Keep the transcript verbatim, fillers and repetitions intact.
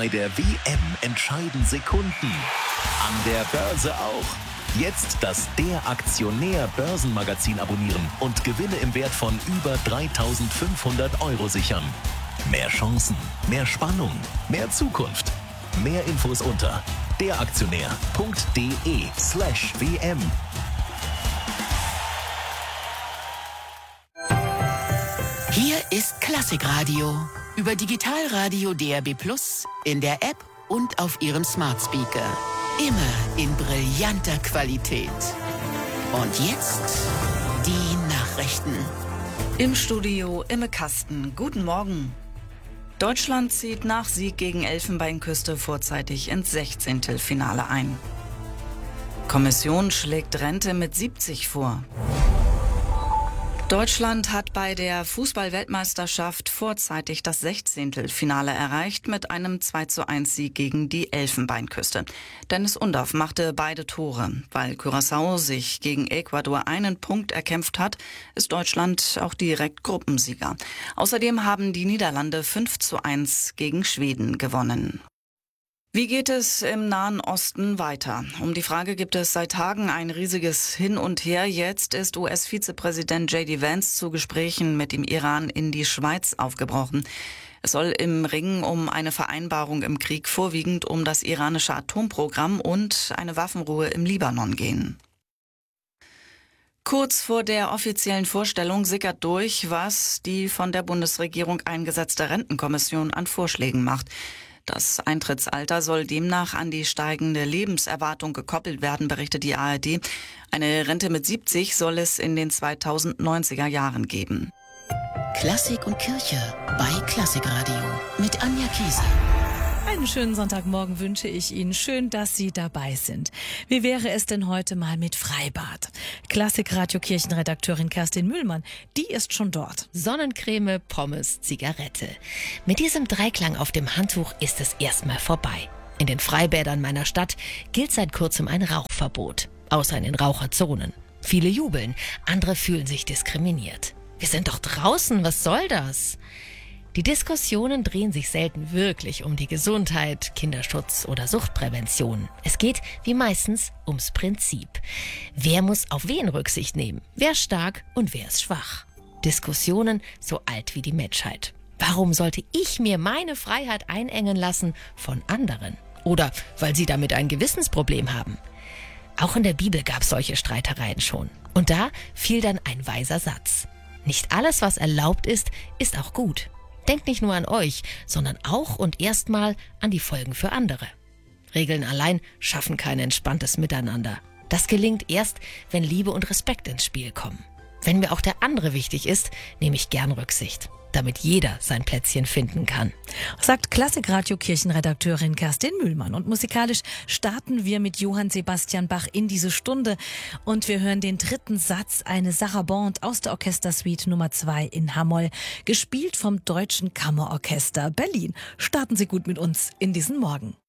Bei der W M entscheiden Sekunden. An der Börse auch. Jetzt das Der Aktionär Börsenmagazin abonnieren und Gewinne im Wert von über dreitausendfünfhundert Euro sichern. Mehr Chancen, mehr Spannung, mehr Zukunft. Mehr Infos unter deraktionär.de slash WM. Hier ist Klassikradio. Über Digitalradio D R B Plus, in der App und auf Ihrem Smart Speaker. Immer in brillanter Qualität. Und jetzt die Nachrichten. Im Studio Imme Kasten. Guten Morgen. Deutschland zieht nach Sieg gegen Elfenbeinküste vorzeitig ins Sechzehntelfinale ein. Kommission schlägt Rente mit siebzig vor. Deutschland hat bei der Fußball-Weltmeisterschaft vorzeitig das Sechzehntelfinale erreicht mit einem zwei zu eins Sieg gegen die Elfenbeinküste. Dennis Undaff machte beide Tore. Weil Curaçao sich gegen Ecuador einen Punkt erkämpft hat, ist Deutschland auch direkt Gruppensieger. Außerdem haben die Niederlande fünf zu eins gegen Schweden gewonnen. Wie geht es im Nahen Osten weiter? Um die Frage gibt es seit Tagen ein riesiges Hin und Her. Jetzt ist U S-Vizepräsident J D Vance zu Gesprächen mit dem Iran in die Schweiz aufgebrochen. Es soll im Ringen um eine Vereinbarung im Krieg vorwiegend um das iranische Atomprogramm und eine Waffenruhe im Libanon gehen. Kurz vor der offiziellen Vorstellung sickert durch, was die von der Bundesregierung eingesetzte Rentenkommission an Vorschlägen macht. Das Eintrittsalter soll demnach an die steigende Lebenserwartung gekoppelt werden, berichtet die A R D. Eine Rente mit siebzig soll es in den zweitausendneunziger Jahren geben. Klassik und Kirche bei Klassikradio mit Anja Kiesel. Einen schönen Sonntagmorgen wünsche ich Ihnen. Schön, dass Sie dabei sind. Wie wäre es denn heute mal mit Freibad? Klassikradio-Kirchenredakteurin Kerstin Mühlmann, die ist schon dort. Sonnencreme, Pommes, Zigarette. Mit diesem Dreiklang auf dem Handtuch ist es erstmal vorbei. In den Freibädern meiner Stadt gilt seit kurzem ein Rauchverbot. Außer in den Raucherzonen. Viele jubeln, andere fühlen sich diskriminiert. Wir sind doch draußen, was soll das? Die Diskussionen drehen sich selten wirklich um die Gesundheit, Kinderschutz oder Suchtprävention. Es geht, wie meistens, ums Prinzip. Wer muss auf wen Rücksicht nehmen? Wer ist stark und wer ist schwach? Diskussionen so alt wie die Menschheit. Warum sollte ich mir meine Freiheit einengen lassen von anderen? Oder weil sie damit ein Gewissensproblem haben? Auch in der Bibel gab es solche Streitereien schon. Und da fiel dann ein weiser Satz. Nicht alles, was erlaubt ist, ist auch gut. Denkt nicht nur an euch, sondern auch und erstmal an die Folgen für andere. Regeln allein schaffen kein entspanntes Miteinander. Das gelingt erst, wenn Liebe und Respekt ins Spiel kommen. Wenn mir auch der andere wichtig ist, nehme ich gern Rücksicht, damit jeder sein Plätzchen finden kann. Sagt Klassikradio-Kirchenredakteurin Kerstin Mühlmann. Und musikalisch starten wir mit Johann Sebastian Bach in diese Stunde. Und wir hören den dritten Satz, eine Sarabande aus der Orchestersuite Nummer zwei in H-Moll, gespielt vom Deutschen Kammerorchester Berlin. Starten Sie gut mit uns in diesen Morgen.